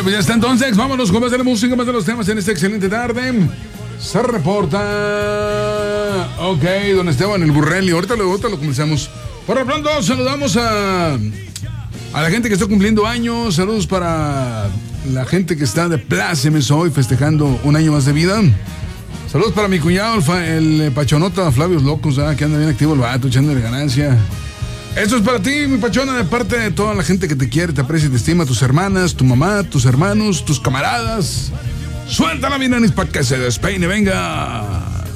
pues ya está entonces. Vámonos con más de la música, más de los temas en esta excelente tarde. Se reporta. Ok, don Esteban, el Burrelli. Ahorita lo comenzamos. Por lo pronto, saludamos a la gente que está cumpliendo años. Saludos para la gente que está de plácemes hoy, festejando un año más de vida. Saludos para mi cuñado, el Pachonota Flavios Locos, que anda bien activo el vato, echándole ganancia. Esto es para ti, mi Pachona, de parte de toda la gente que te quiere, te aprecia y te estima, tus hermanas, tu mamá, tus hermanos, tus camaradas. Suelta la minanis para que se despeine, venga.